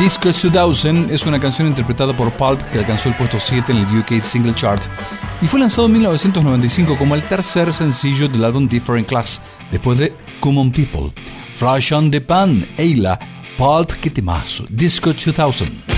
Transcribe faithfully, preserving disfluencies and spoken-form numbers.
Disco dos mil es una canción interpretada por Pulp que alcanzó el puesto siete en el U K Single Chart y fue lanzado en mil novecientos noventa y cinco como el tercer sencillo del álbum Different Class, después de Common People, Flash on the Pan, Ayla, Pulp, qué temazo, Disco dos mil.